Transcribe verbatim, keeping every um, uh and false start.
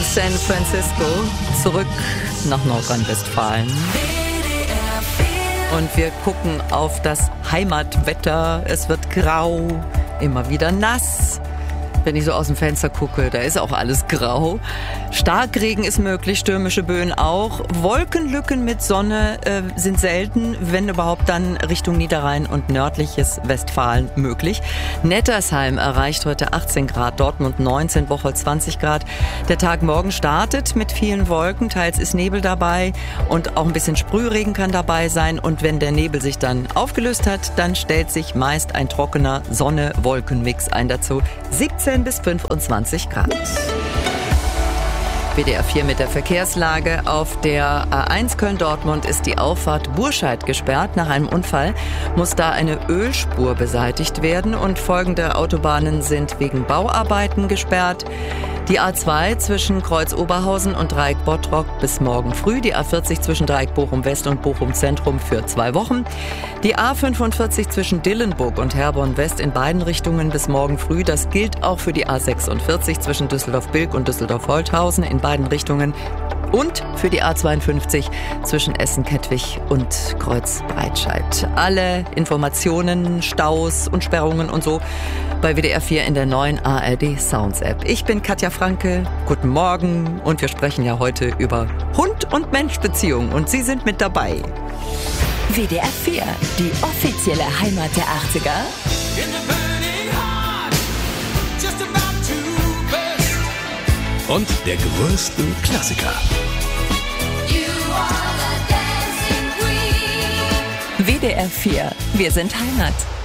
San Francisco, zurück nach Nordrhein-Westfalen. Und wir gucken auf das Heimatwetter. Es wird grau, immer wieder nass. Wenn ich so aus dem Fenster gucke, da ist auch alles grau. Starkregen ist möglich, stürmische Böen auch. Wolkenlücken mit Sonne äh, sind selten, wenn überhaupt dann Richtung Niederrhein und nördliches Westfalen möglich. Nettersheim erreicht heute achtzehn Grad, Dortmund neunzehn, Bocholt zwanzig Grad. Der Tag morgen startet mit vielen Wolken, teils ist Nebel dabei und auch ein bisschen Sprühregen kann dabei sein. Und wenn der Nebel sich dann aufgelöst hat, dann stellt sich meist ein trockener Sonne-Wolken-Mix ein dazu. siebzehn bis fünfundzwanzig Grad. W D R vier mit der Verkehrslage. Auf der A eins Köln-Dortmund ist die Auffahrt Burscheid gesperrt. Nach einem Unfall muss da eine Ölspur beseitigt werden und folgende Autobahnen sind wegen Bauarbeiten gesperrt. Die A zwei zwischen Kreuz Oberhausen und Dreieck Bottrop bis morgen früh. Die A vierzig zwischen Dreieck Bochum West und Bochum Zentrum für zwei Wochen. Die A fünfundvierzig zwischen Dillenburg und Herborn West in beiden Richtungen bis morgen früh. Das gilt auch für die A sechsundvierzig zwischen Düsseldorf-Bilk und Düsseldorf-Holthausen in beiden Richtungen. Und für die A zweiundfünfzig zwischen Essen-Kettwig und Kreuz-Breitscheid. Alle Informationen, Staus und Sperrungen und so bei W D R vier in der neuen A R D Sounds App. Ich bin Katja Franke, guten Morgen und wir sprechen ja heute über Hund- und Mensch-Beziehungen und Sie sind mit dabei. W D R vier, die offizielle Heimat der achtziger. Und der größten Klassiker. W D R vier, wir sind Heimat.